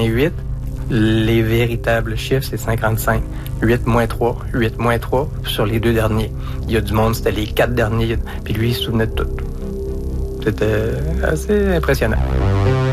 88. Les véritables chiffres, c'est 55. 8 moins 3, 8 moins 3 sur les 2 derniers. Il y a du monde, c'était les 4 derniers, puis lui, il se souvenait de tout. C'était assez impressionnant.